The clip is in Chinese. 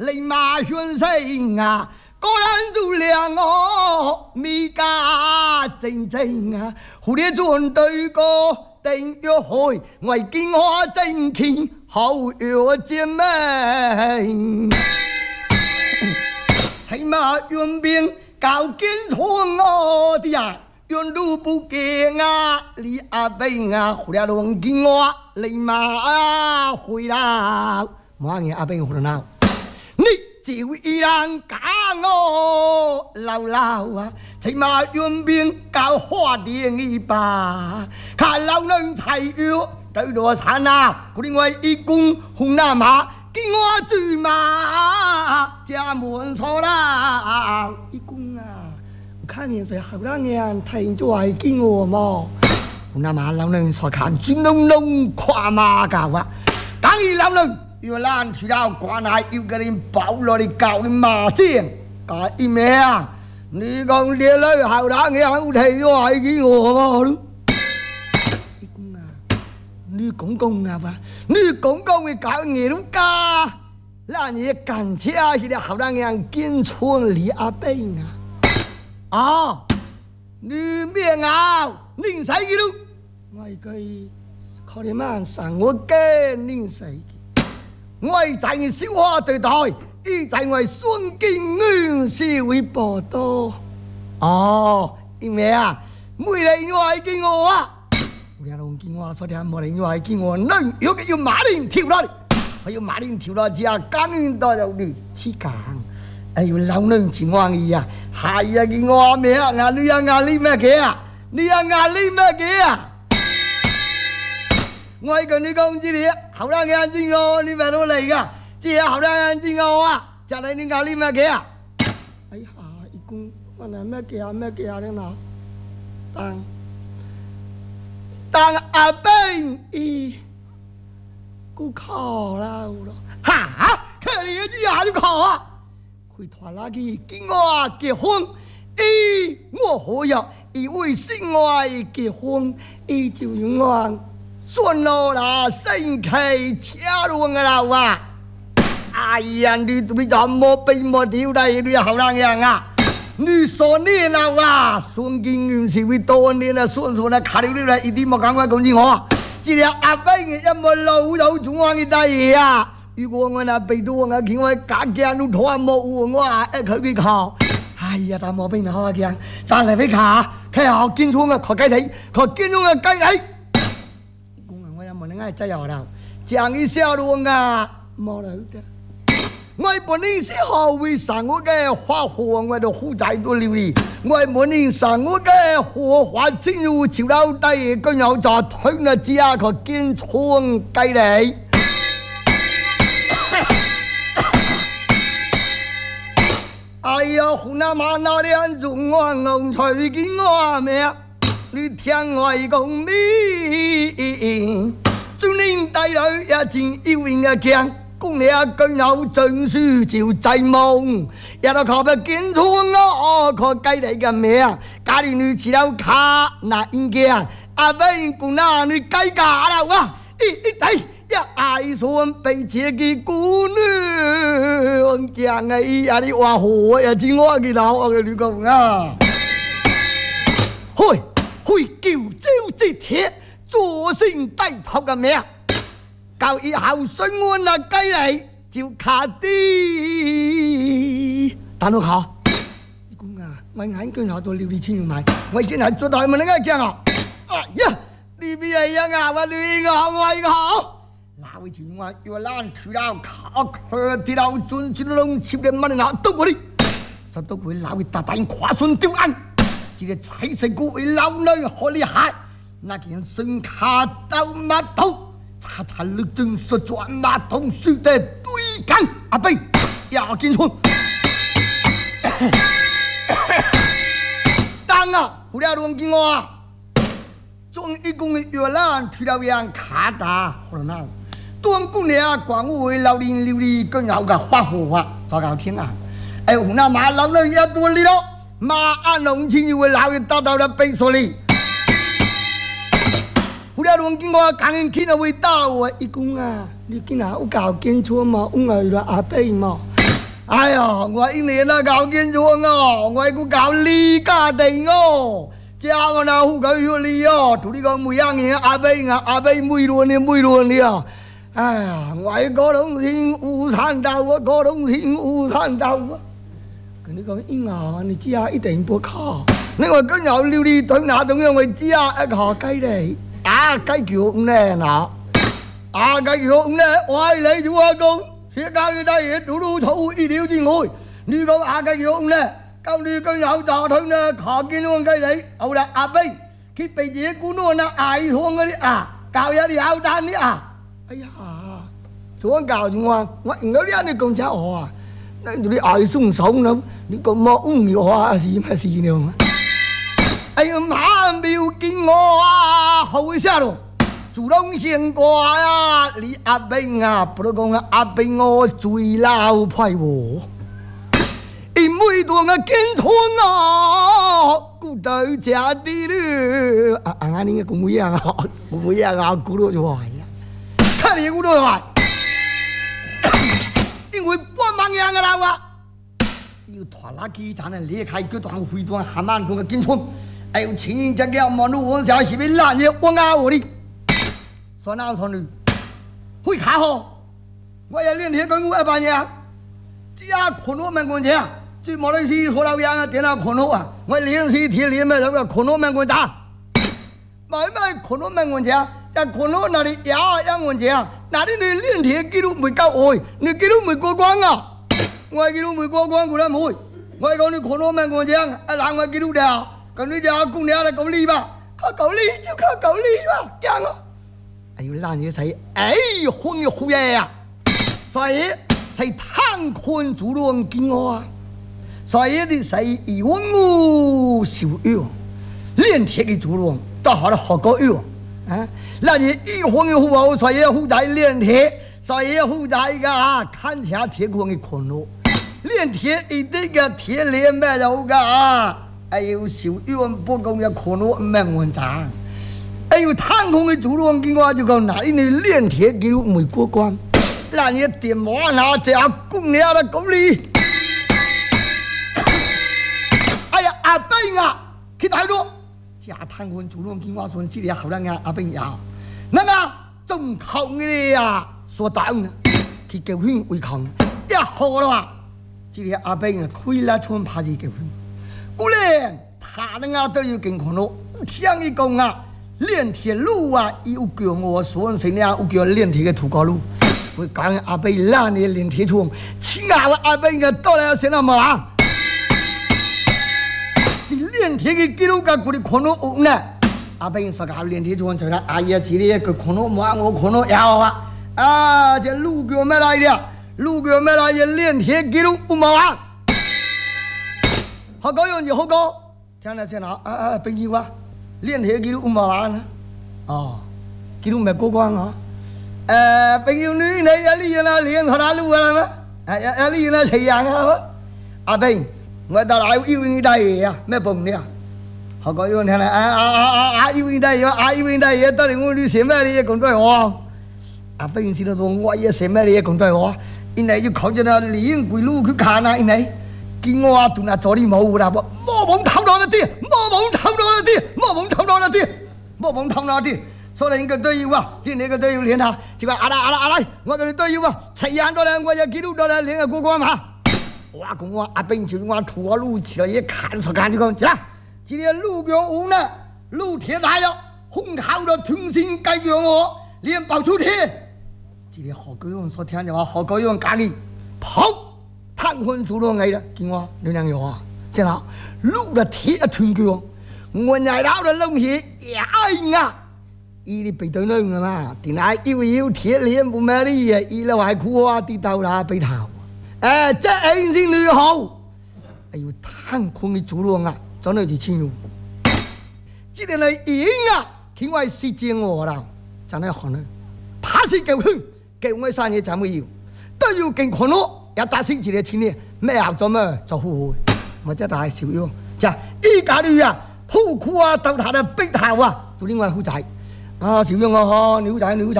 立马宣誓啊！果然如良哦，米家正正啊！蝴蝶转对歌，定约会，我见我正气，好约见面。骑马援兵，高见村我的呀！远路不见啊，李阿伯啊，胡了龙见我，立马回来。我言阿伯回来，你就依然讲我老老啊，骑马援兵搞花店一把，看老人才有对多惨啊！我另外一公红那马，给我追马家门错啦，一公啊！看见谁好让人睇咗係見我麼？那馬老人才看轉隆隆跨馬教啊！當然老人要攔住到關係要個人保落嚟教你馬精，個一命你講啲女好讓人睇咗係見我麼？一公啊，你講講啊吧，你講講會教你都家，讓你感謝係啲好讓人見村里阿伯啊！哦，你咩拗？你使幾多？我係佢靠你媽生我嘅，你使嘅。我係在你小花對待，依在我孫經恩是會報道。哦，因為啊，每年我係見我啊，每年都見我，昨天每年我係見我，能有個要馬鈴跳落嚟，我要馬鈴跳落之後，趕到就嚟起港。哎呦，老人情況伊啊，係啊，見我咩啊？你有壓力咩嘅啊？你有壓力咩嘅啊？我係跟你講知你，後生嘅人知我，你咪都嚟噶。即係後生嘅人知我啊，就係你壓力咩嘅啊？哎呀，一公，我係咩嘅啊？咩嘅啊？你嗱，當阿兵伊，กูขอแล้ว哈？看你一下就考啊！佢拖拉佢跟我結婚，我好呀，以為心愛結婚，就用我算我啦，生氣車路噶啦哇！哎呀，你怎麼被我丟低？你好人樣啊！你說你啦哇，孫經元是會多年啦，孫孫啦，卡了你啦，一啲冇講過講住我，只係阿伯嘅一冇老有中我嘅大嘢啊！如果我那被多我見我假嘅都拖冇我啊，佢俾考，哎呀，但冇俾好嘅，但係俾卡，佢好見錯我佢雞腿，佢見咗我雞腿。公啊，我又冇你嗌真有啦，講一笑咯啊，冇啦嘅。我本嚟是好為生活嘅花火，我都好在多料理。我本嚟生活嘅火花進入潮流底，更有就推咗之下佢見錯雞腿。哎呀，湖南馬那兩種我弄隨見我咩？你聽我講咩？中年大女也真要命嘅強，講你啊更有證書照濟夢，也都靠不見出我個雞嚟嘅命，家裡女遲到卡那應嘅，阿伯講那你雞架啦哇！一仔。呀，愛說被這個姑娘我講啊，呀你話好呀，知我嘅頭我嘅女講啊，去叫招之鐵，做先低頭嘅命，教以後信我那雞嚟就卡啲，但係好，你講啊，我眼鏡下到料理錢要買，我現在做大門你嘅講啊，哎呀，你邊係樣啊？我你個好，我一個好。那位情況要攔住了，靠佢跌到轉轉龍切嘅乜嘢都嗰啲，實都會撈去大膽跨順丟案，只係踩死個會撈女好厲害，那件身卡到馬桶，查查律政說轉馬桶輸得對緊，阿兵要見錯，當啊，胡了龍見我啊，總一共要攔住了樣卡打好啦。當姑娘廣會流連流離更有個花火啊，再搞天啊！哎，湖南馬老人也多哩咯，馬安龍親就會撈去打到了背所裡。胡了龍經過講人會到啊，一公啊，你見下我搞見錯嘛？我係阿伯嘛， 哎呀，我一年那搞建筑哦，我个搞理家庭哦，家我那户口有理哦，土地个每样嘢阿伯每轮的啊，哎呀，我个东西无产道，我个东西无产道啊，跟你讲硬啊，你家一定不靠，你话跟有料理对哪种样为家一靠鸡嚟，啊雞橋呢嗱，啊雞橋呢，喂你做阿公。世界嘅大嘢都都出乎意料之外，你講阿雞肉呢？咁你跟有炸腿呢？靠見我雞你，好啦，阿飛，佢被自己估到那矮窗嗰啲啊，教有啲咬蛋啲啊，哎呀，做教住我應該啲你咁差我啊，你啲矮鬆手呢？你咁麼污蔑我啊？是咩事呢？哎呀，馬苗見我啊，好下咯。主動獻過呀，你阿兵啊，不如講阿兵我最撈派喎，因為當我見錯啊，古代家啲咧，啊你個妹啊，個妹啊，古到就壞啦，看你古到壞，因為半萬樣嘅啦喎，要拖拉機站嚟離開嗰段回段下萬個見錯，哎呦，前人家嘅馬路往下是被爛嘢往下我哋。說哪說你會卡好，我也練鐵跟我一般嘢，只要可能沒關係，最冇得事說到樣啊，點哪可能啊？我練是鐵練咩都個可能沒關係，買可能沒關係，但可能那裡有關係啊？那裡你練鐵記錄沒夠愛，你記錄沒過關啊？我記錄沒過關，佢都唔會。我講你可能沒關係，啊，讓我記錄掉，咁你就公你嚟搞理吧，靠搞理就靠搞理吧，這樣啊。哎呦，爛嘢使，哎，混嘅好嘢啊！所以使貪坤主動見我啊！所以你使以文武小友，練鐵嘅主動，都學得學個友啊！那你一混嘅好，所以好在練鐵，所以好在個看起來鐵礦嘅困路，練鐵一定嘅鐵練咩有個啊！哎呦，小友不講嘅困路唔係問題。哎呦，貪空嘅主動見我就講，嗱你練鐵記錄沒過關，嗱你點摸下隻公你啊講你，哎呀阿兵啊，佢睇到，隻貪空主動見我說，這裡好人啊阿兵呀，那個中靠你啊所打呢，佢結婚為抗，一好了話，這裡阿兵啊虧了穿怕住結婚，古咧他那個都要健康咯，聽佢講啊。練鐵路啊，有叫我所成呀，有叫練鐵嘅土高路。我講阿伯爛嘅練鐵廠，請我阿伯嘅到來先啦嘛。是練鐵嘅記錄嘅嗰啲可能有呢。阿伯說講練鐵廠就係阿爺自己個可能冇我可能有啊。啊，這路叫咩來的？路叫咩來的？練鐵記錄有冇啊？好高用就好高，聽下先啦。朋友啊。練鐵記錄唔玩啦，哦，記錄咪過關啊？朋友你一練啦，練學哪路啦咩？一練啦，齊樣啊！阿兵，我到來要應大爺啊，咩幫你啊？學個樣聽啦，要應大爺，要應大爺，到底我你寫咩你也講對我？阿兵知道說我也寫咩你也講對我，因為要靠住那練歸路去看啊，因為。見我啊，對那做啲冇啦，我冇偷到一啲，冇偷到一啲，冇偷到一啲，冇偷到一啲，所以應該都要啊，練你個都要練下，就話阿來，我嗰啲都要啊，齊人到咧，我就記錄到咧，練個過關嘛。我講我阿兵就我土路起來一看就講，呀，今天路邊有呢，路鐵大了，紅烤的重新改咗我，練爆出鐵，今天好鬼用所聽就話好鬼用家己跑。貪坤主動嚟啦，見我你兩樣啊，先啦，路的鐵一斷腳，我伢老的東西呀呀，伊啲被對兩㗎嘛，點解要鐵練唔咩啲嘢，伊嚟壞苦啊啲豆啦被頭，這ainsi女好，哎呦貪坤嘅主動啊，真係就親用，這個嚟贏啊，佢話是正我啦，真係可能，怕死夠兇，夠我生嘢怎麼要，都要勁可咯。一打星期的錢呢，咩合作咩就好，或者大小樣，就依家啲啊，鋪庫啊，豆塔啊，壁頭啊，做另外好仔，啊小樣啊，牛仔。